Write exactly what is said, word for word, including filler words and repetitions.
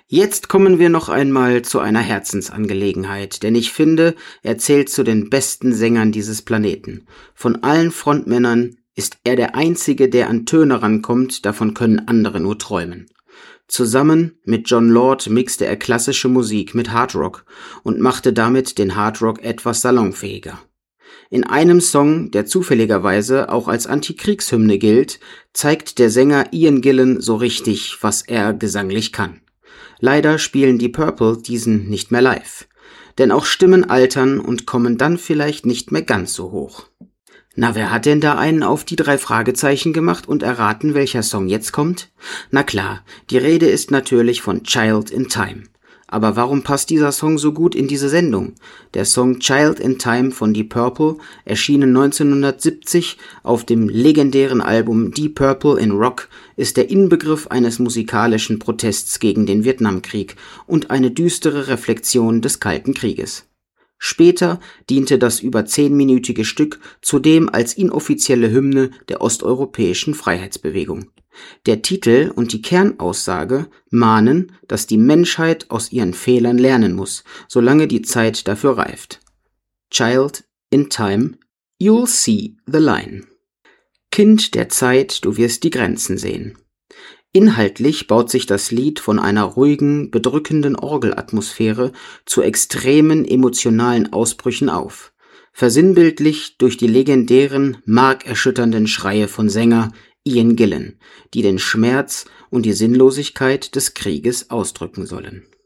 Jetzt kommen wir noch einmal zu einer Herzensangelegenheit, denn ich finde, er zählt zu den besten Sängern dieses Planeten. Von allen Frontmännern ist er der Einzige, der an Töne rankommt, davon können andere nur träumen. Zusammen mit Jon Lord mixte er klassische Musik mit Hardrock und machte damit den Hardrock etwas salonfähiger. In einem Song, der zufälligerweise auch als Antikriegshymne gilt, zeigt der Sänger Ian Gillan so richtig, was er gesanglich kann. Leider spielen die Purple diesen nicht mehr live, denn auch Stimmen altern und kommen dann vielleicht nicht mehr ganz so hoch. Na, wer hat denn da einen auf die drei Fragezeichen gemacht und erraten, welcher Song jetzt kommt? Na klar, die Rede ist natürlich von Child in Time. Aber warum passt dieser Song so gut in diese Sendung? Der Song Child in Time von Deep Purple, erschienen neunzehnhundertsiebzig auf dem legendären Album Deep Purple in Rock, ist der Inbegriff eines musikalischen Protests gegen den Vietnamkrieg und eine düstere Reflexion des Kalten Krieges. Später diente das über zehnminütige Stück zudem als inoffizielle Hymne der osteuropäischen Freiheitsbewegung. Der Titel und die Kernaussage mahnen, dass die Menschheit aus ihren Fehlern lernen muss, solange die Zeit dafür reift. Child in Time, you'll see the line. Kind der Zeit, du wirst die Grenzen sehen. Inhaltlich baut sich das Lied von einer ruhigen, bedrückenden Orgelatmosphäre zu extremen emotionalen Ausbrüchen auf, versinnbildlicht durch die legendären, markerschütternden Schreie von Sänger Ian Gillan, die den Schmerz und die Sinnlosigkeit des Krieges ausdrücken sollen.